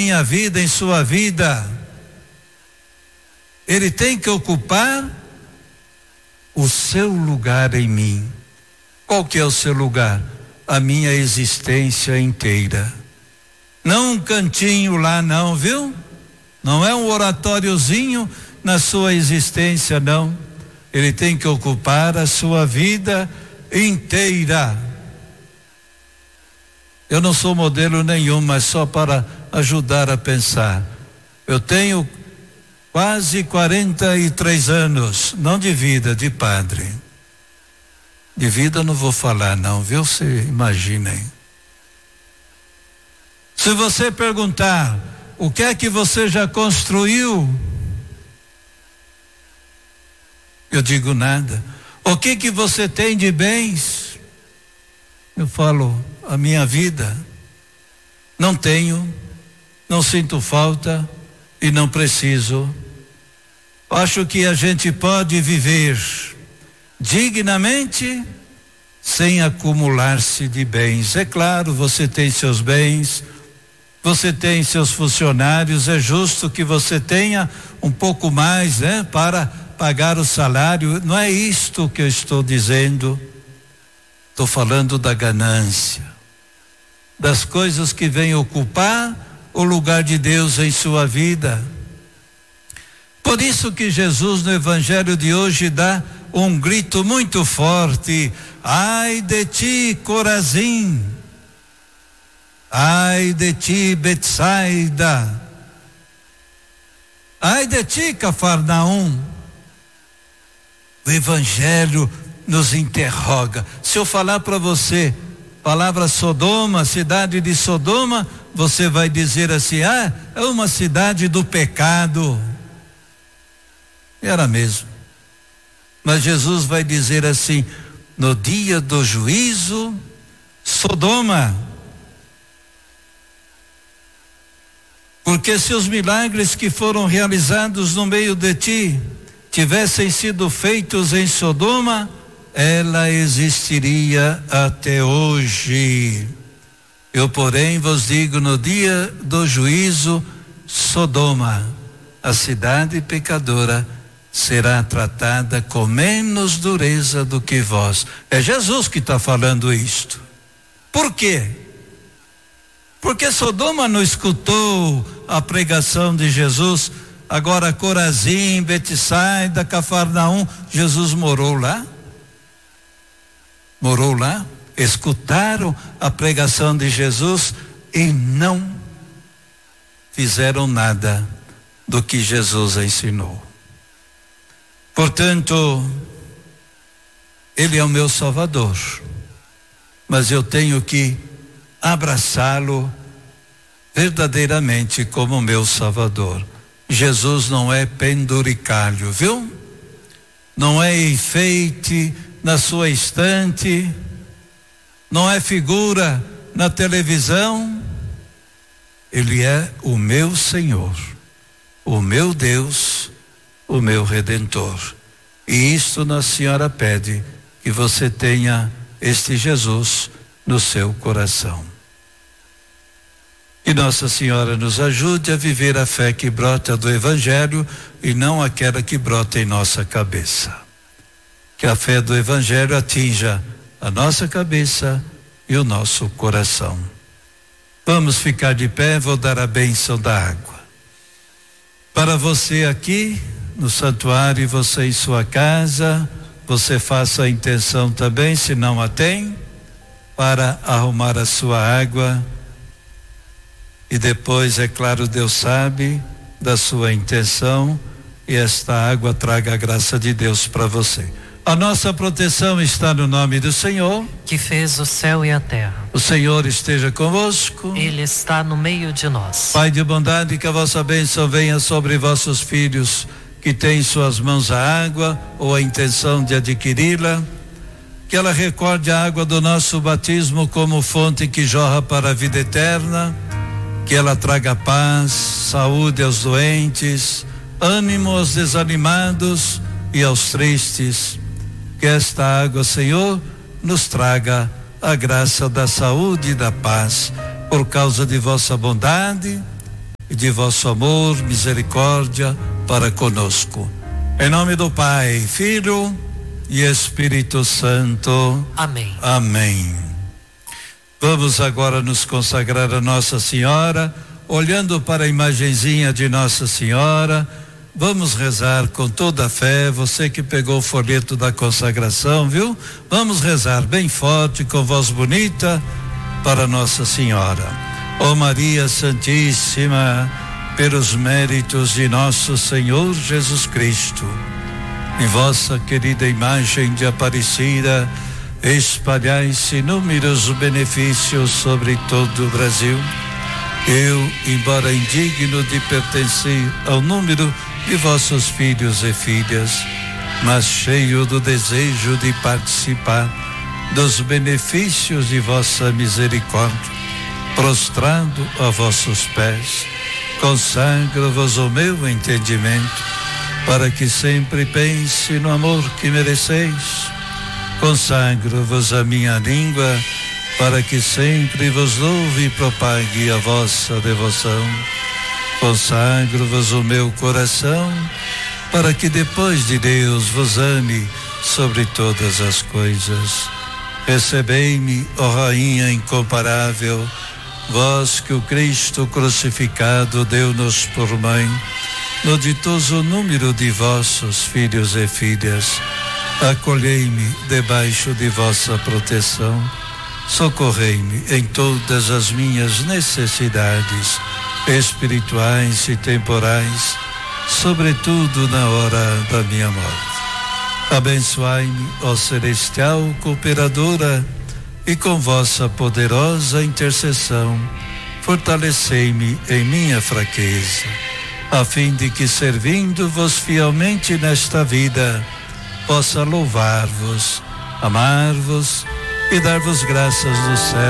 minha vida, em sua vida. Ele tem que ocupar o seu lugar em mim. Qual que é o seu lugar? A minha existência inteira. Não um cantinho lá não, viu? Não é um oratóriozinho na sua existência, não. Ele tem que ocupar a sua vida inteira. Eu não sou modelo nenhum, mas só para ajudar a pensar. Eu tenho quase 43 anos, não de vida, de padre. De vida eu não vou falar não, viu? Você imaginem. Se você perguntar, o que é que você já construiu? Eu digo nada. O que você tem de bens? Eu falo, a minha vida. Não tenho, não sinto falta e não preciso. Acho que a gente pode viver dignamente sem acumular-se de bens. É claro, você tem seus bens, você tem seus funcionários, é justo que você tenha um pouco mais, né, para pagar o salário. Não é isto que eu estou dizendo. Estou falando da ganância, das coisas que vêm ocupar o lugar de Deus em sua vida. Por isso que Jesus no evangelho de hoje dá um grito muito forte: ai de ti, Corazim, ai de ti, Betsaida, ai de ti, Cafarnaum. O evangelho nos interroga. Se eu falar para você palavra Sodoma, cidade de Sodoma, você vai dizer assim: ah, é uma cidade do pecado. Era mesmo. Mas Jesus vai dizer assim: no dia do juízo, Sodoma. Porque se os milagres que foram realizados no meio de ti tivessem sido feitos em Sodoma, ela existiria até hoje. Eu, porém, vos digo, no dia do juízo, Sodoma, a cidade pecadora, será tratada com menos dureza do que vós. É Jesus que está falando isto. Por quê? Porque Sodoma não escutou a pregação de Jesus. Agora Corazim, Betsaida, Cafarnaum, Jesus morou lá? Morou lá? Escutaram a pregação de Jesus e não fizeram nada do que Jesus ensinou. Portanto, Ele é o meu Salvador, mas eu tenho que abraçá-lo verdadeiramente como meu Salvador. Jesus não é penduricalho, viu? Não é enfeite na sua estante, não é figura na televisão. Ele é o meu Senhor, o meu Deus, o meu Redentor. E isto Nossa Senhora pede, que você tenha este Jesus no seu coração. Que Nossa Senhora nos ajude a viver a fé que brota do Evangelho e não aquela que brota em nossa cabeça. Que a fé do Evangelho atinja a nossa cabeça e o nosso coração. Vamos ficar de pé, vou dar a bênção da água. Para você aqui no santuário e você em sua casa, você faça a intenção também, se não a tem, para arrumar a sua água. E depois, é claro, Deus sabe da sua intenção e esta água traga a graça de Deus para você. A nossa proteção está no nome do Senhor, que fez o céu e a terra. O Senhor esteja convosco. Ele está no meio de nós. Pai de bondade, que a vossa bênção venha sobre vossos filhos, que têm em suas mãos a água ou a intenção de adquiri-la. Que ela recorde a água do nosso batismo como fonte que jorra para a vida eterna. Que ela traga paz, saúde aos doentes, ânimo aos desanimados e aos tristes. Que esta água, Senhor, nos traga a graça da saúde e da paz, por causa de vossa bondade, e de vosso amor, misericórdia para conosco. Em nome do Pai, Filho e Espírito Santo. Amém. Amém. Vamos agora nos consagrar a Nossa Senhora, olhando para a imagenzinha de Nossa Senhora. Vamos rezar com toda a fé. Você que pegou o folheto da consagração, viu? Vamos rezar bem forte, com voz bonita, para Nossa Senhora. Ó Maria Santíssima, pelos méritos de nosso Senhor Jesus Cristo, em vossa querida imagem de Aparecida, espalhai-se inúmeros benefícios sobre todo o Brasil. Eu, embora indigno de pertencer ao número de vossos filhos e filhas, mas cheio do desejo de participar dos benefícios de vossa misericórdia, prostrado a vossos pés, consagro-vos o meu entendimento, para que sempre pense no amor que mereceis. Consagro-vos a minha língua, para que sempre vos louve e propague a vossa devoção. Consagro-vos o meu coração, para que depois de Deus vos ame sobre todas as coisas. Recebei-me, ó Rainha incomparável, vós que o Cristo crucificado deu-nos por mãe, no ditoso número de vossos filhos e filhas. Acolhei-me debaixo de vossa proteção, socorrei-me em todas as minhas necessidades espirituais e temporais, sobretudo na hora da minha morte. Abençoai-me, ó celestial cooperadora, e com vossa poderosa intercessão, fortalecei-me em minha fraqueza, a fim de que, servindo-vos fielmente nesta vida, possa louvar-vos, amar-vos e dar-vos graças do céu